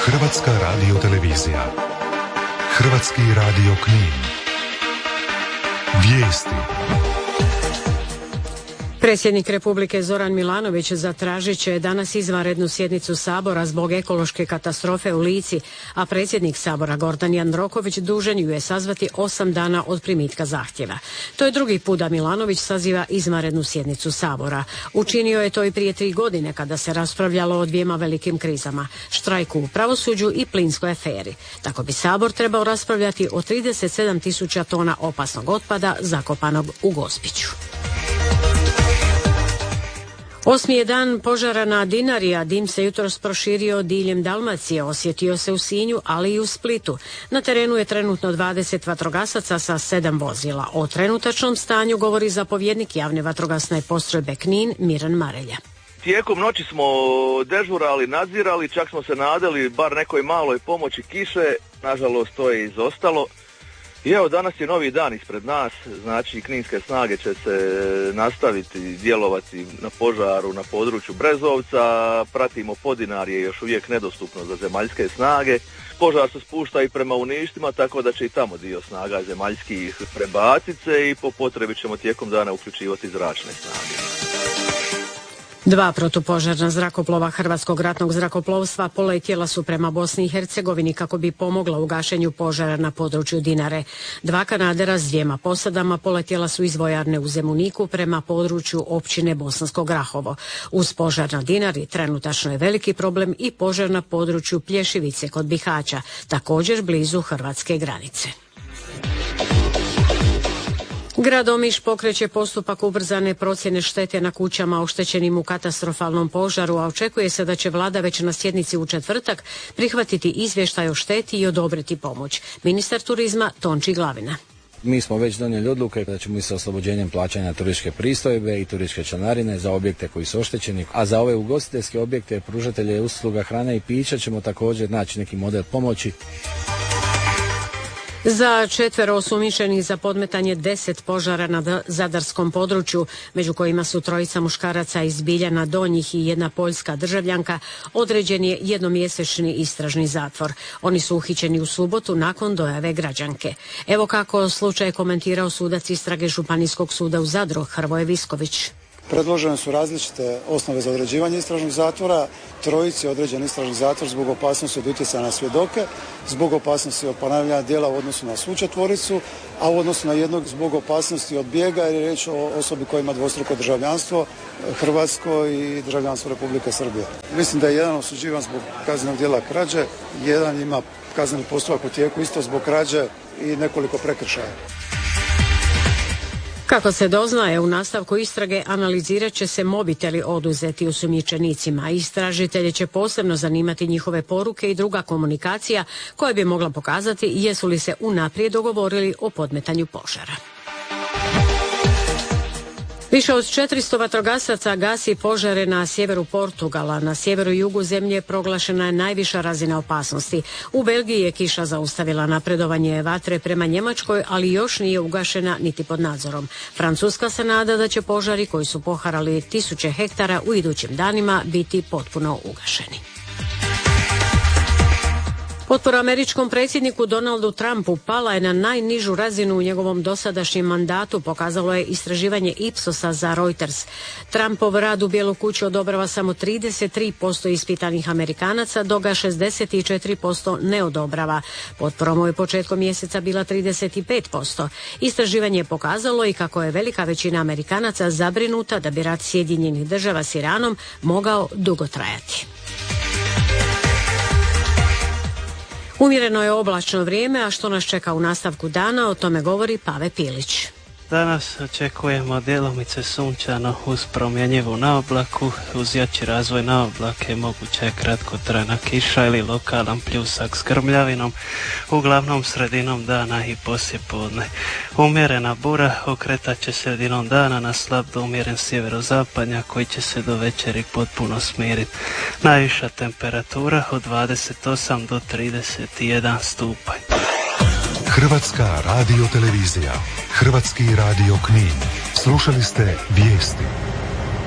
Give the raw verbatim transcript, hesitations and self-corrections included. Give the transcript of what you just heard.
Hrvatska radiotelevizija. Hrvatski radio Knin. Vijesti. Predsjednik Republike Zoran Milanović zatražit će danas izvanrednu sjednicu Sabora zbog ekološke katastrofe u Lici, a predsjednik Sabora Gordan Jandroković dužan ju je sazvati osam dana od primitka zahtjeva. To je drugi put da Milanović saziva izvanrednu sjednicu Sabora. Učinio je to i prije tri godine kada se raspravljalo o dvijema velikim krizama, štrajku u pravosuđu i plinskoj aferi. Tako bi Sabor trebao raspravljati o trideset sedam tisuća tona opasnog otpada zakopanog u Gospiću. Osmi je dan požara na Dinari, a dim se jutros proširio diljem Dalmacije, osjetio se u Sinju, ali i u Splitu. Na terenu je trenutno dvadeset vatrogasaca sa sedam vozila. O trenutačnom stanju govori zapovjednik javne vatrogasne postrojbe Knin, Miran Marelja. Tijekom noći smo dežurali, nadzirali, čak smo se nadali bar nekoj maloj pomoći kiše, nažalost to je izostalo. I evo, danas je novi dan ispred nas, znači kninske snage će se nastaviti djelovati na požaru na području Brezovca, pratimo Podinarje, još uvijek nedostupno za zemaljske snage. Požar se spušta i prema Uništima, tako da će i tamo dio snaga zemaljskih prebaciti se i po potrebi ćemo tijekom dana uključivati zračne snage. Dva protupožarna zrakoplova Hrvatskog ratnog zrakoplovstva poletjela su prema Bosni i Hercegovini kako bi pomogla u gašenju požara na području Dinare. Dva kanadera s dvijema posadama poletjela su iz vojarne u Zemuniku prema području općine Bosansko Grahovo. Uz požar na Dinari trenutačno je veliki problem i požar na području Plješivice kod Bihaća, također blizu hrvatske granice. Grad Omiš pokreće postupak ubrzane procjene štete na kućama oštećenim u katastrofalnom požaru, a očekuje se da će vlada već na sjednici u četvrtak prihvatiti izvještaj o šteti i odobriti pomoć. Ministar turizma Tonči Glavina. Mi smo već donijeli odluke da ćemo i sa oslobođenjem plaćanja turističke pristojbe i turističke članarine za objekte koji su oštećeni, a za ove ugostiteljske objekte, pružatelje usluga hrane i pića ćemo također naći neki model pomoći. Za četvero osumnjičenih za podmetanje deset požara na zadarskom području, među kojima su trojica muškaraca iz Biljana Donjih i jedna poljska državljanka, određen je jednomjesečni istražni zatvor. Oni su uhićeni u subotu nakon dojave građanke. Evo kako slučaj komentirao sudac istrage Županijskog suda u Zadru, Hrvoje Visković. Predložene su različite osnove za određivanje istražnog zatvora. Trojici je određen istražni zatvor zbog opasnosti od utjecaja na svjedoke, zbog opasnosti od ponavljanja djela u odnosu na svu četvoricu, a u odnosu na jednog zbog opasnosti od bijega, jer je riječ o osobi koja ima dvostruko državljanstvo, hrvatsko i državljanstvo Republike Srbije. Mislim da je jedan osuđivan zbog kaznenog djela krađe, jedan ima kazneni postupak u tijeku isto zbog krađe i nekoliko prekršaja. Kako se doznaje, u nastavku istrage analizirat će se mobiteli oduzeti osumnjičenicima. Istražitelje će posebno zanimati njihove poruke i druga komunikacija koja bi mogla pokazati jesu li se unaprijed dogovorili o podmetanju požara. Više od četiristo vatrogasaca gasi požare na sjeveru Portugala. Na sjeveru i jugu zemlje proglašena je najviša razina opasnosti. U Belgiji je kiša zaustavila napredovanje vatre prema Njemačkoj, ali još nije ugašena niti pod nadzorom. Francuska se nada da će požari koji su poharali tisuće hektara u idućim danima biti potpuno ugašeni. Potpora američkom predsjedniku Donaldu Trumpu pala je na najnižu razinu u njegovom dosadašnjem mandatu, pokazalo je istraživanje Ipsosa za Reuters. Trumpov rad u Bijelu kuću odobrava samo trideset tri posto ispitanih Amerikanaca, dok ga šezdeset četiri posto ne odobrava. Potpora mu je početkom mjeseca bila trideset pet posto. Istraživanje je pokazalo i kako je velika većina Amerikanaca zabrinuta da bi rat Sjedinjenih država s Iranom mogao dugo trajati. Umjereno je oblačno vrijeme, a što nas čeka u nastavku dana, o tome govori Pave Pilić. Danas očekujemo djelomice sunčano uz promjenjivu na oblaku, uz jači razvoj na oblake, moguća je kratkotrajna kiša ili lokalan pljusak s grmljavinom, uglavnom sredinom dana i poslijepodne. Umjerena bura okretat će sredinom dana na slab do umjeren sjeverozapadnjak koji će se do večeri potpuno smiriti. Najviša temperatura od dvadeset osam do trideset jedan stupanj. Hrvatska radiotelevizija, Hrvatski radio Knin. Slušali ste vijesti.